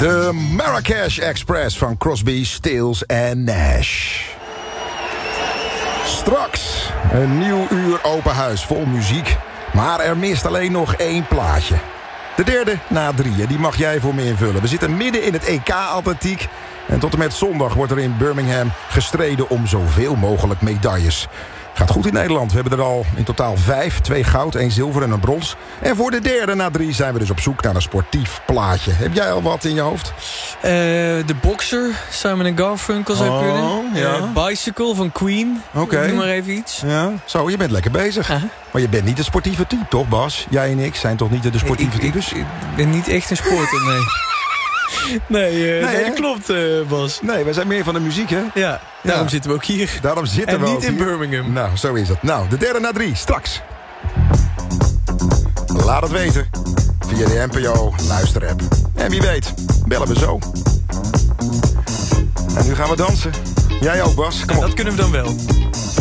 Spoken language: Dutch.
De Marrakesh Express van Crosby, Stills en Nash. Straks een nieuw uur open huis vol muziek. Maar er mist alleen nog 1 plaatje. De derde na 3, die mag jij voor me invullen. We zitten midden in het EK-atletiek. En tot en met zondag wordt er in Birmingham gestreden om zoveel mogelijk medailles. Gaat goed in Nederland. We hebben er al in totaal 5. 2 goud, 1 zilver en een brons. En voor de derde na 3 zijn we dus op zoek naar een sportief plaatje. Heb jij al wat in je hoofd? De Boxer, Simon & Garfunkel zou kunnen. Ja. Bicycle van Queen. Oké. Noem maar even iets. Ja, zo, je bent lekker bezig. Maar je bent niet het sportieve type, toch Bas? Jij en ik zijn toch niet de sportieve types? Ik ben niet echt een sporter, nee. Nee, dat klopt, Bas. Nee, wij zijn meer van de muziek, hè? Ja, daarom zitten we ook hier. Daarom zitten we en ook niet in hier. Birmingham. Nou, zo is het. Nou, de derde na 3, straks. Laat het weten. Via de NPO luisterapp. En wie weet, bellen we zo. En nu gaan we dansen. Jij ook, Bas. Kom op. Dat kunnen we dan wel.